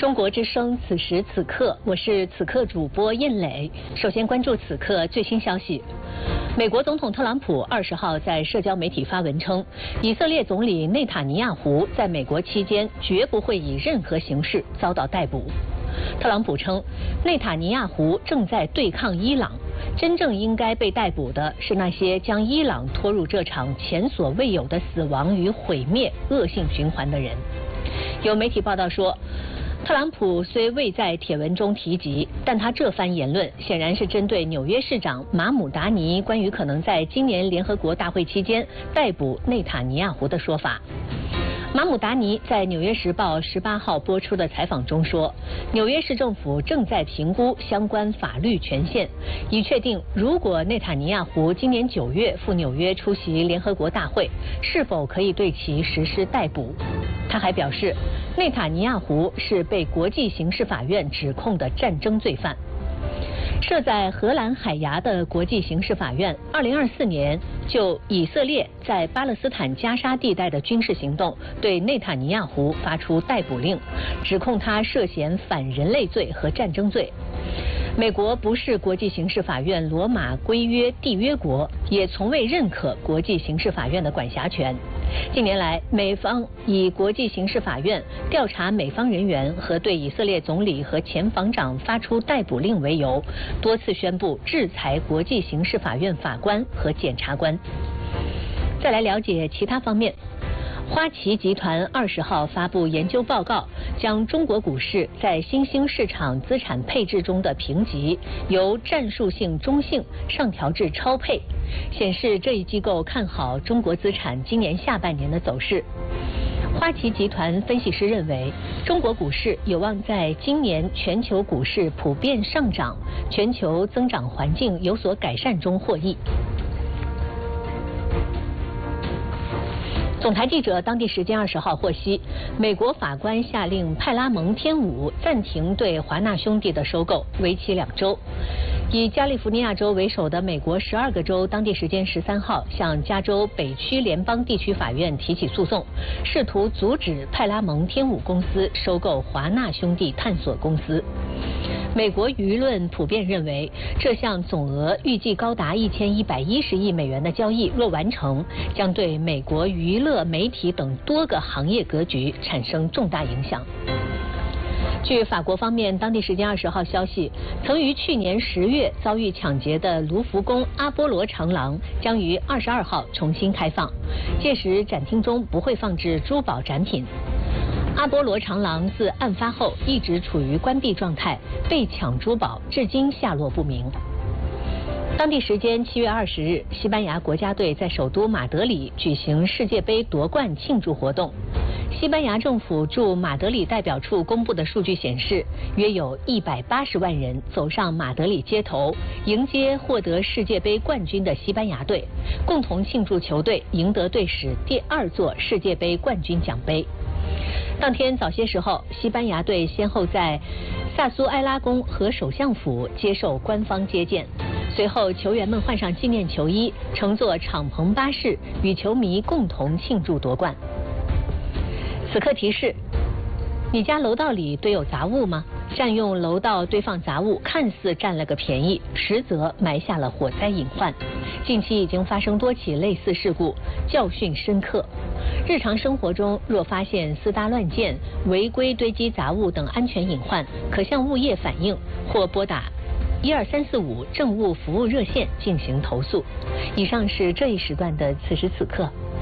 中国之声，此时此刻，我是此刻主播燕磊。首先关注此刻最新消息。美国总统特朗普20号在社交媒体发文称，以色列总理内塔尼亚胡在美国期间绝不会以任何形式遭到逮捕。特朗普称，内塔尼亚胡正在对抗伊朗，真正应该被逮捕的是那些将伊朗拖入这场前所未有的死亡与毁灭恶性循环的人。有媒体报道说，特朗普虽未在帖文中提及，但他这番言论显然是针对纽约市长马姆达尼关于可能在今年联合国大会期间逮捕内塔尼亚胡的说法。马姆达尼在《纽约时报》18号播出的采访中说，纽约市政府正在评估相关法律权限，以确定如果内塔尼亚胡今年9月赴纽约出席联合国大会，是否可以对其实施逮捕。他还表示，内塔尼亚胡是被国际刑事法院指控的战争罪犯。设在荷兰海牙的国际刑事法院2024年就以色列在巴勒斯坦加沙地带的军事行动对内塔尼亚胡发出逮捕令，指控他涉嫌反人类罪和战争罪。美国不是国际刑事法院罗马规约缔约国，也从未认可国际刑事法院的管辖权。近年来，美方以国际刑事法院调查美方人员和对以色列总理和前防长发出逮捕令为由，多次宣布制裁国际刑事法院法官和检察官。再来了解其他方面。花旗集团20号发布研究报告，将中国股市在新兴市场资产配置中的评级由战术性中性上调至超配，显示这一机构看好中国资产今年下半年的走势。花旗集团分析师认为，中国股市有望在今年全球股市普遍上涨、全球增长环境有所改善中获益。总台记者当地时间20号获悉，美国法官下令派拉蒙天舞暂停对华纳兄弟的收购，为期2周。以加利福尼亚州为首的美国12个州当地时间13号向加州北区联邦地区法院提起诉讼，试图阻止派拉蒙天舞公司收购华纳兄弟探索公司。美国舆论普遍认为，这项总额预计高达1110亿美元的交易若完成，将对美国娱乐、媒体等多个行业格局产生重大影响。据法国方面当地时间20号消息，曾于去年10月遭遇抢劫的卢浮宫阿波罗长廊将于22号重新开放，届时展厅中不会放置珠宝展品。阿波罗长廊自案发后一直处于关闭状态，被抢珠宝至今下落不明。当地时间7月20日，西班牙国家队在首都马德里举行世界杯夺冠庆祝活动。西班牙政府驻马德里代表处公布的数据显示，约有180万人走上马德里街头，迎接获得世界杯冠军的西班牙队，共同庆祝球队赢得队史第2座世界杯冠军奖杯。当天早些时候，西班牙队先后在萨苏埃拉宫和首相府接受官方接见，随后球员们换上纪念球衣，乘坐敞篷巴士与球迷共同庆祝夺冠。此刻提示：你家楼道里堆有杂物吗？占用楼道堆放杂物，看似占了个便宜，实则埋下了火灾隐患。近期已经发生多起类似事故，教训深刻。日常生活中若发现私搭乱建、违规堆积杂物等安全隐患，可向物业反映或拨打12345政务服务热线进行投诉。以上是这一时段的此时此刻。